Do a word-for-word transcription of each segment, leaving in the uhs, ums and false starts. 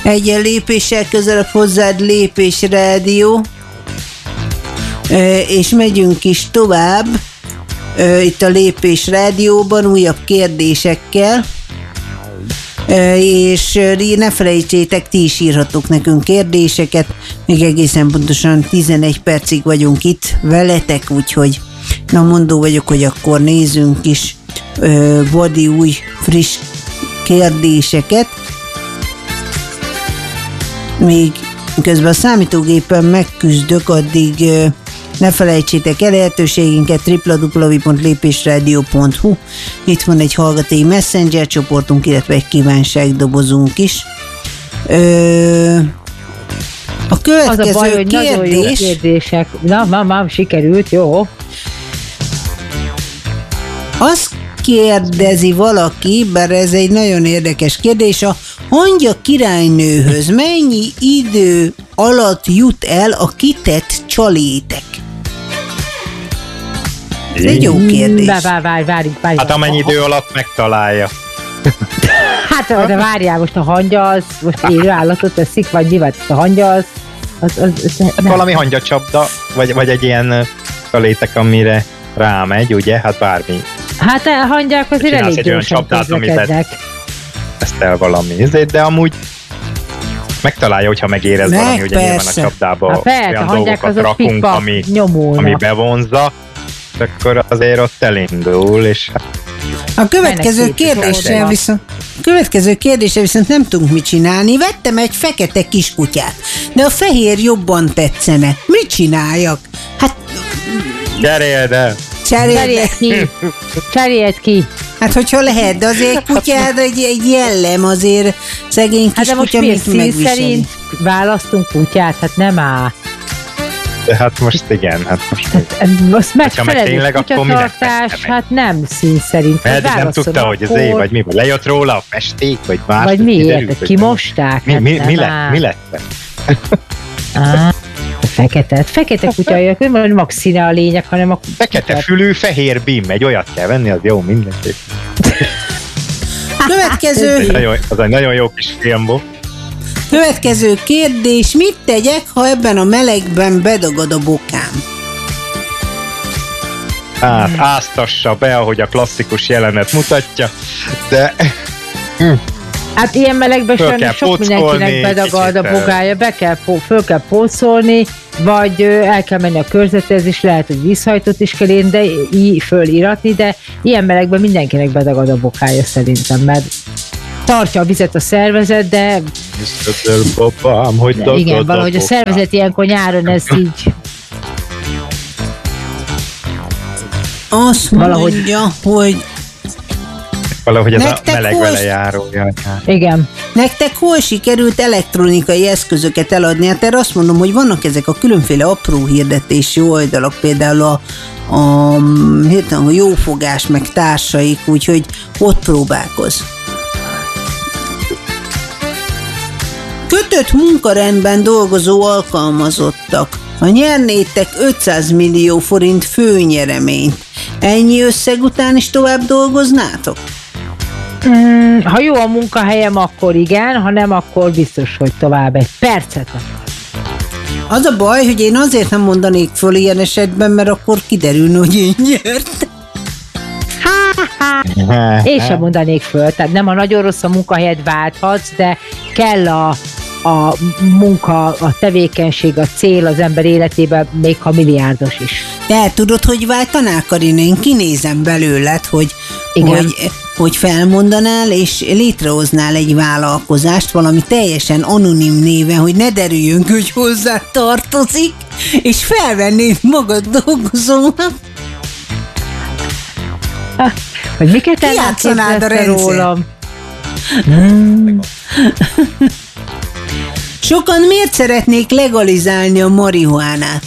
Egy lépéssel közelebb hozzád Lépés Rádió, és megyünk is tovább itt a Lépés Rádióban újabb kérdésekkel, és ne felejtsétek, ti is írhatok nekünk kérdéseket, még egészen pontosan tizenegy percig vagyunk itt veletek, úgyhogy na mondó vagyok, hogy akkor nézzünk is vadi új friss kérdéseket. Még közben a számítógépen megküzdök, addig ne felejtsétek el lehetőségünket double-u double-u double-u pont lépésradio pont hu. Itt van egy hallgatói messenger csoportunk, illetve egy kívánságdobozunk is. Ö, a következő az a baj, hogy kérdés... nagyon jó kérdések. Na, ma, ma, sikerült, jó. Azt kérdezi valaki, bár ez egy nagyon érdekes kérdés, a hangya királynőhöz mennyi idő alatt jut el a kitett csalétek? Ez egy jó kérdés. Várj, várj, várj, várj. Hát amennyi idő alatt megtalálja. Hát de várjál, most a hangya az, most élő állatot teszik, vagy mi? Vagy a hangya az... az, az, az hát valami hangyacsapda, vagy, vagy egy ilyen csalétek, amire rámegy, ugye? Hát bármi. Hát a hangyák azért elég gyorsan közlekednek. Ezt el valami. De amúgy megtalálja, hogyha megérez meg, valami, ugye nyilván a csapdába hát persze, olyan dolgokat rakunk, ami, ami bevonza, akkor azért ott elindul, és a következő kérdéssel viszont, következő kérdéssel viszont nem tudunk mit csinálni. Vettem egy fekete kiskutyát, de a fehér jobban tetszene. Mit csináljak? Hát... Cseréld el! Cseréld ki! Cseréld ki! Hát hogyha lehet, de azért kutyád egy, egy jellem, azért szegény kis hát kutya mit megviseli. Szerint választunk kutyát, hát nem áll. De hát most igen, hát most hát, most megfelelő kutyatartás, hát nem szín szerint. Mert nem tudta, akkor... hogy az év, vagy mi, vagy lejött róla a festék, vagy más. Vagy miért, kimosták? Mi, hát mi, mi, lett, mi lett? Á, fekete, fekete kutya, nem mag színe a lényeg, hanem a fekete kutya. Fülű, fehér bim, egy olyat kell venni, az jó, mindenképp. Következő... Az egy nagyon jó kis film volt. Következő kérdés, mit tegyek, ha ebben a melegben bedagad a bokám? Hát, áztassa be, ahogy a klasszikus jelenet mutatja, de... Hát ilyen melegben sajnos sok mindenkinek bedagad a bokája, be kell, föl kell pócolni, vagy el kell menni a körzethez, és lehet, hogy vízhajtót is kell én, de í, föliratni, de ilyen melegben mindenkinek bedagad a bokája szerintem, mert tartja a vizet a szervezet, de... Babám, hogy de igen, valahogy a szervezet ilyenkor nyáron ez így... Azt valahogy... mondja, hogy... Valahogy ez nektek a meleg vele járója. Igen. Nektek hol sikerült elektronikai eszközöket eladni? Hát erre azt mondom, hogy vannak ezek a különféle apró hirdetési oldalak, például a, a, a Jófogás, meg társaik, úgyhogy ott próbálkozz. Kötött munkarendben dolgozó alkalmazottak. Ha nyernétek ötszáz millió forint főnyereményt, ennyi összeg után is tovább dolgoznátok? Mm, ha jó a munkahelyem, akkor igen, ha nem, akkor biztos, hogy tovább egy percet. Az a baj, hogy én azért nem mondanék föl ilyen esetben, mert akkor kiderülne, hogy én nyertem. Én sem mondanék föl, tehát nem a nagyon rossz a munkahelyet válthatsz, de kell a, a munka, a tevékenység, a cél az ember életében, még ha milliárdos is. De tudod, hogy váltanál, Karina? Én kinézem belőled, hogy, hogy, hogy felmondanál, és létrehoznál egy vállalkozást valami teljesen anonim néven, hogy ne derüljön, hogy hozzá tartozik, és felvennéd magad dolgozónak. Hogy miket eljátszanád a rólam? Hmm. Sokan miért szeretnék legalizálni a marihuánát?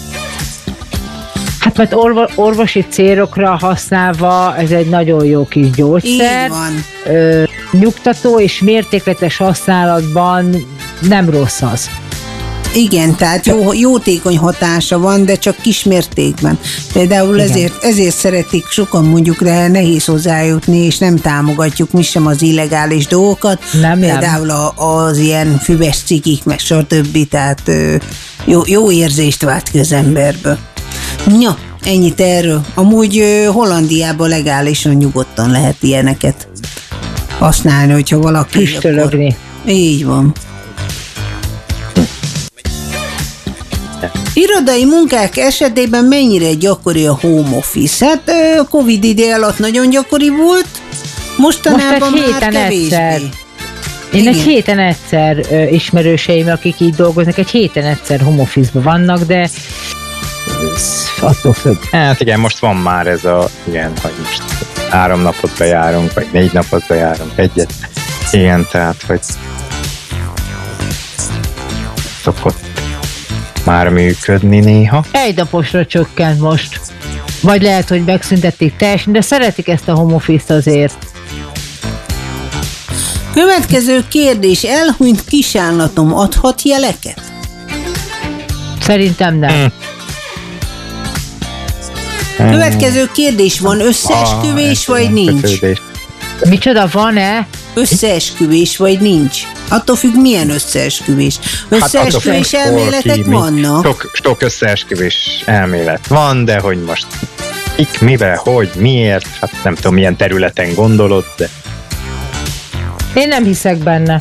Hát mert orvo- orvosi célokra használva ez egy nagyon jó kis gyógyszer. Így van. Ö, nyugtató és mértékletes használatban nem rossz az. Igen, tehát jó, jótékony hatása van, de csak kismértékben. Például ezért, ezért szeretik sokan mondjuk, de nehéz hozzájutni, és nem támogatjuk mi sem az illegális dolgokat. Nem, Például nem. az ilyen füves cikik, meg stb. Tehát jó, jó érzést vált ki az emberből. Ja, ennyit erről. Amúgy Hollandiában legálisan nyugodtan lehet ilyeneket használni, hogyha valaki... Füstölögni. Így van. Irodai munkák esetében mennyire gyakori a home office? Hát a Covid ide alatt nagyon gyakori volt, mostanában Most már kevésbé. Egyszer. Én igen. Egy héten egyszer ö, ismerőseim, akik így dolgoznak, egy héten egyszer home office-ban vannak, de attól függ. Hát igen, most van már ez a, igen, hogy most három napot bejárunk, vagy négy napot bejárunk, egyet. Igen, tehát, hogy szokott már működni néha. Egy naposra csökkent most. Vagy lehet, hogy megszüntették teljesen, de szeretik ezt a home office-t azért. Következő kérdés. Elhunyt kisállatom adhat jeleket? Szerintem nem. Hmm. Következő kérdés. Van összeesküvés, ah, vagy nincs? Kötődés. Micsoda, van-e? Összeesküvés, vagy nincs? Attól függ, milyen összeesküvés. Összeesküvés hát elméletek ki, vannak? Sok, sok összeesküvés elmélet van, de hogy most kik, mivel, hogy, miért, hát nem tudom, milyen területen gondolod, de... Én nem hiszek benne.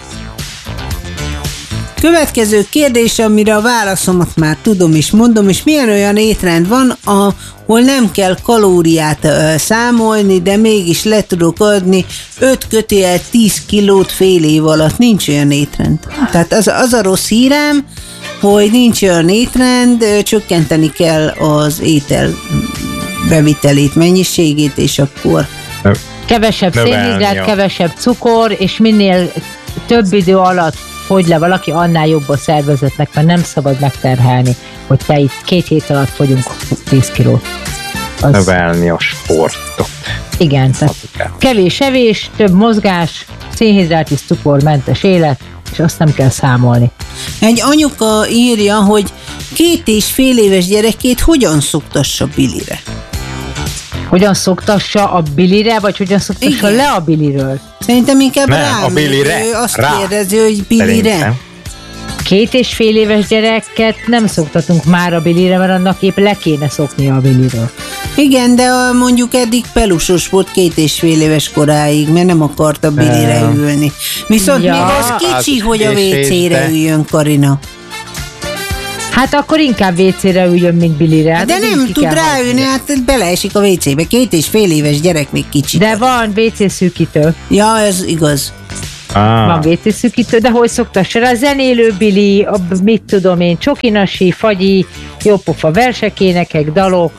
Következő kérdés, amire a válaszomat már tudom és mondom, és milyen olyan étrend van, ahol nem kell kalóriát uh, számolni, de mégis le tudok adni öt kötőjel tíz kilót fél év alatt. Nincs olyan étrend. Tehát az, az a rossz hírem, hogy nincs olyan étrend, uh, csökkenteni kell az étel bevitelét, mennyiségét, és akkor... Kevesebb szénhidrát, kevesebb cukor, és minél több idő alatt fogy le valaki, annál jobb a szervezetnek, mert nem szabad megterhelni, hogy te itt két hét alatt fogyunk tíz kilót. Az... Növelni a sportot. Igen, tehát kevés evés, több mozgás, szénhidrát és cukormentes élet, és azt nem kell számolni. Egy anyuka írja, hogy két és fél éves gyerekét hogyan szoktassa bilire? Hogyan szoktassa a bilire, vagy hogyan szoktassa igen. le a biliről? Szerintem inkább nem, rá. A bilire. Ő azt rá. kérdezi, hogy bilire. Szerintem. Két és fél éves gyereket nem szoktatunk már a bilire, mert annak épp le kéne szoknia a biliről. Igen, de mondjuk eddig pelusos volt két és fél éves koráig, mert nem akart a bilire um. ülni. Viszont ja, még az kicsi, az hogy a vé cére üljön, Karina. Hát akkor inkább vé cére üljön, mint bilire. Hát de nem tud ráülni, hát beleesik a vé cébe. Két és fél éves gyerek még kicsi. De van vé cé szűkítő. Ja, ez igaz. Ah. Van vé cé szűkítő, de hogy szoktassa rá? Zenélő bili, a, mit tudom én, csokinasi, fagyi, jópofa versek, énekek, dalok.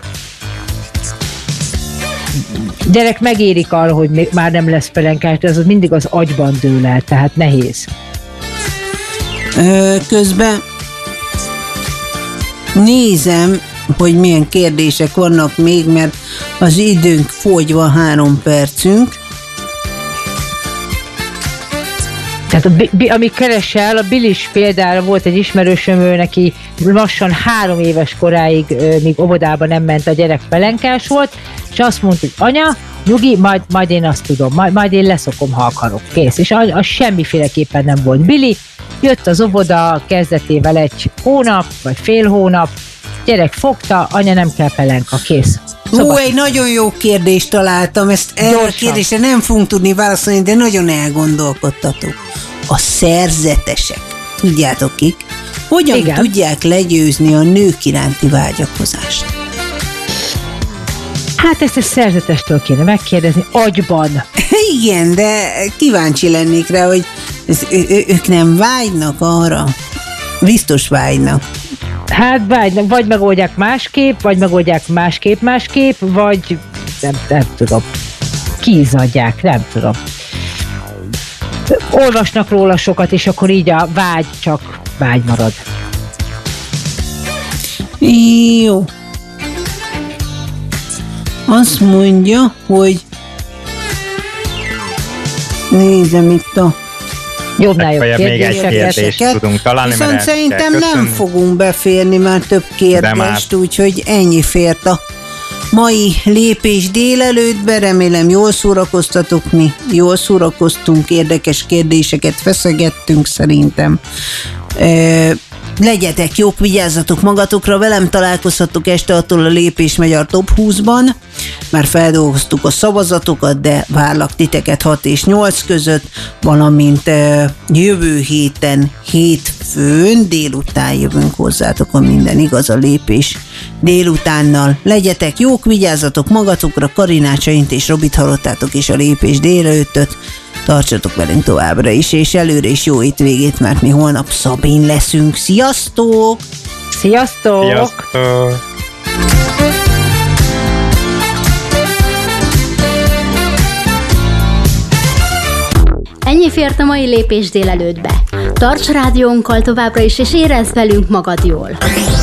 Gyerek megérik arra, hogy még már nem lesz pelenkás, de az mindig az agyban dől el, tehát nehéz. Ö, közben nézem, hogy milyen kérdések vannak még, mert az időnk fogy, van három percünk. Tehát a, ami keresel, a bilis példára volt egy ismerősöm, ő neki lassan három éves koráig, míg óvodába nem ment, a gyerek pelenkás volt, és azt mondta, hogy anya, nyugi, majd, majd én azt tudom, majd, majd én leszokom, ha akarok, kész. És az, az semmiféleképpen nem volt bili. Jött az óvoda kezdetével egy hónap, vagy fél hónap, gyerek fogta, anya nem kell pelenka, kész. Ó, egy nagyon jó kérdést találtam, ezt erre a kérdésre nem fogunk tudni válaszolni, de nagyon elgondolkodtató. A szerzetesek, tudjátok kik, hogyan igen. tudják legyőzni a nők iránti vágyakozást? Hát ezt a szerzetestől kéne megkérdezni, agyban. Igen, de kíváncsi lennék rá, hogy ez, ő, ők nem vágynak arra. Biztos vágynak. Hát vágynak, vagy megoldják másképp, vagy megoldják másképp-másképp, vagy nem, nem tudom. Kízadják, nem tudom. Olvasnak róla sokat, és akkor így a vágy csak vágy marad. Jó. Azt mondja, hogy nézem itt a Jobbnál jobb kérdéseket tudunk találni. Viszont szerintem nem fogunk beférni, mert több kérdést, úgyhogy ennyi fért a mai lépés délelőttbe. Remélem jól szórakoztatok, mi jól szórakoztunk, érdekes kérdéseket feszegettünk szerintem. E- Legyetek jók, vigyázzatok magatokra, velem találkozhattok este attól a Lépés Magyar Top húszban. Már feldolgoztuk a szavazatokat, de várlak titeket hat és nyolc között, valamint e, jövő héten, hétfőn délután jövünk hozzátok, a minden igaz a Lépés délutánnal. Legyetek jók, vigyázzatok magatokra, Karinácsaint és Robit hallottátok, és a Lépés délelőttöt. Tartsatok velünk továbbra is, és előre is jó hétvégét, mert mi holnap Szabin leszünk. Sziasztok! Sziasztok! Sziasztok! Ennyi fért a mai Lépés délelőttbe. Tarts rádiónkkal továbbra is, és érezd velünk magad jól!